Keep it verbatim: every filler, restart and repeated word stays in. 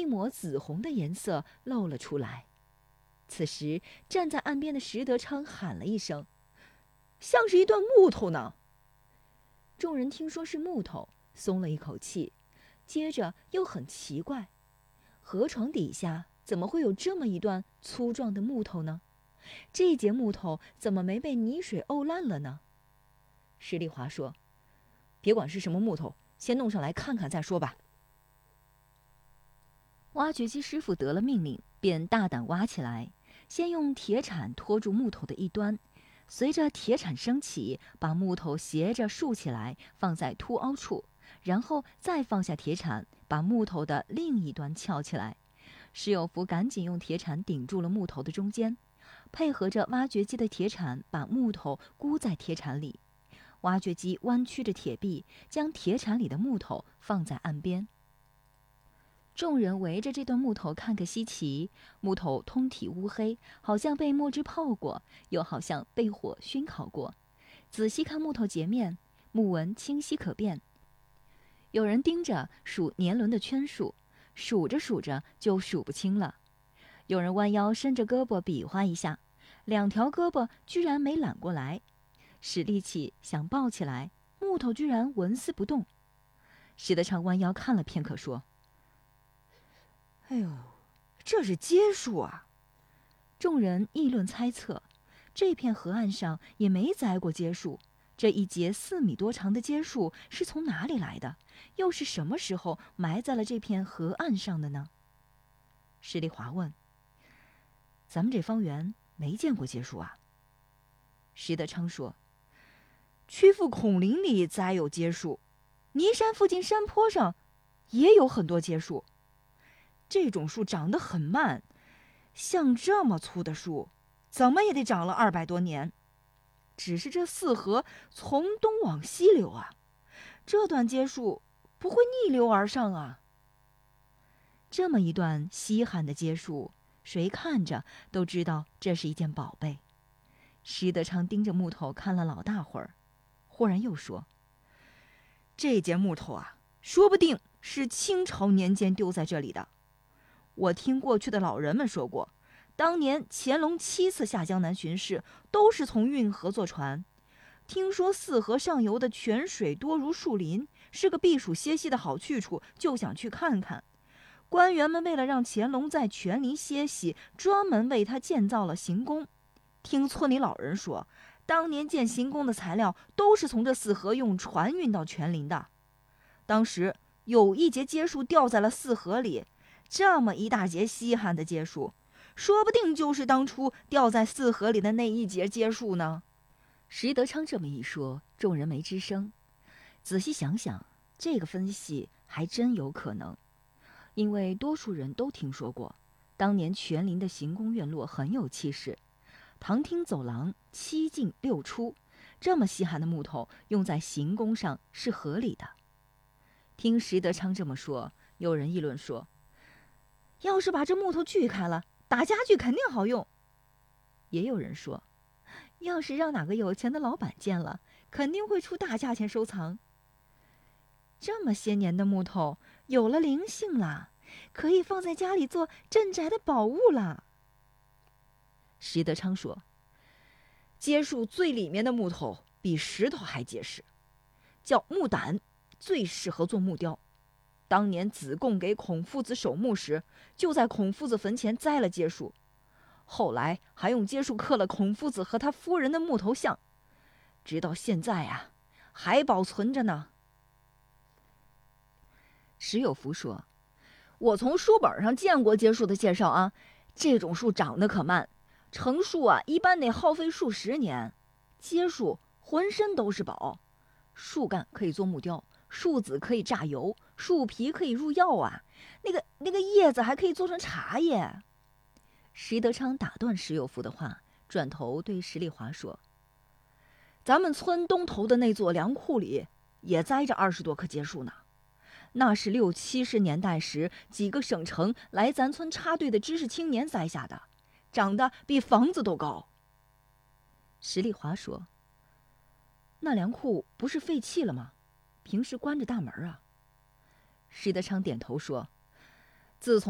一抹紫红的颜色露了出来。此时，站在岸边的石德昌喊了一声：“像是一段木头呢！”众人听说是木头，松了一口气，接着又很奇怪，河床底下怎么会有这么一段粗壮的木头呢？这节木头怎么没被泥水沤烂了呢？石丽华说：“别管是什么木头，先弄上来看看再说吧。”挖掘机师傅得了命令，便大胆挖起来，先用铁铲托住木头的一端，随着铁铲升起，把木头斜着竖起来，放在凸凹处，然后再放下铁铲，把木头的另一端翘起来。石有福赶紧用铁铲顶住了木头的中间，配合着挖掘机的铁铲，把木头箍在铁铲里。挖掘机弯曲着铁臂，将铁铲里的木头放在岸边。众人围着这段木头看个稀奇，木头通体乌黑，好像被墨汁泡过，又好像被火熏烤过。仔细看木头截面，木纹清晰可辨。有人盯着数年轮的圈数，数着数着就数不清了。有人弯腰伸着胳膊比划一下，两条胳膊居然没揽过来，使力气想抱起来，木头居然纹丝不动。石德昌弯腰看了片刻，说：“哎呦，这是阶数啊！”众人议论猜测，这片河岸上也没栽过阶树，这一节四米多长的阶树是从哪里来的？又是什么时候埋在了这片河岸上的呢？石丽华问：“咱们这方圆没见过阶树啊？”石德昌说：“曲阜孔林里栽有阶树，尼山附近山坡上也有很多阶树。这种树长得很慢，像这么粗的树，怎么也得长了二百多年。只是这四河从东往西流啊，这段阶树不会逆流而上啊。”这么一段稀罕的阶树，谁看着都知道这是一件宝贝。石德昌盯着木头看了老大会儿，忽然又说：“这节木头啊，说不定是清朝年间丢在这里的。我听过去的老人们说过，当年乾隆七次下江南巡视，都是从运河坐船。听说四河上游的泉水多如树林，是个避暑歇息的好去处，就想去看看。官员们为了让乾隆在泉林歇息，专门为他建造了行宫。听村里老人说，当年建行宫的材料都是从这四河用船运到泉林的。当时有一节阶树掉在了四河里，这么一大节稀罕的阶树，说不定就是当初掉在四河里的那一节阶树呢。”石德昌这么一说，众人没吱声。仔细想想，这个分析还真有可能，因为多数人都听说过，当年泉林的行宫院落很有气势，堂厅走廊七进六出，这么稀罕的木头用在行宫上是合理的。听石德昌这么说，有人议论说：“要是把这木头锯开了，打家具肯定好用。”也有人说：“要是让哪个有钱的老板见了，肯定会出大价钱收藏。这么些年的木头有了灵性了，可以放在家里做镇宅的宝物了。”石德昌说：“阶树最里面的木头比石头还结实，叫木胆，最适合做木雕。当年子贡给孔夫子守墓时，就在孔夫子坟前栽了阶树，后来还用阶树刻了孔夫子和他夫人的木头像，直到现在啊，还保存着呢。”石有福说：“我从书本上见过阶树的介绍啊，这种树长得可慢，成树啊一般得耗费数十年。阶树浑身都是宝，树干可以做木雕，树籽可以榨油，树皮可以入药啊，那个那个叶子还可以做成茶叶。”石德昌打断石有福的话，转头对石丽华说：“咱们村东头的那座粮库里也栽着二十多棵阶树呢，那是六七十年代时几个省城来咱村插队的知识青年栽下的，长得比房子都高。”石丽华说：“那粮库不是废弃了吗？平时关着大门啊？”石德昌点头说：“自从